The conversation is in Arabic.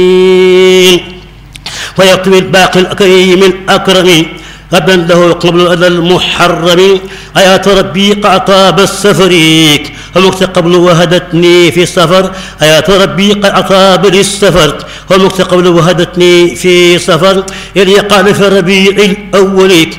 ويكتب الباقي الكريم الأكرم غدا له قبل الأذى المحرم آيات ربي قعطاب السفر ومكت قبل وهدتني في السفر آيات ربي قعطاب للسفر ومكت قبل وهدتني في سفر إلي قال في الربيع الأول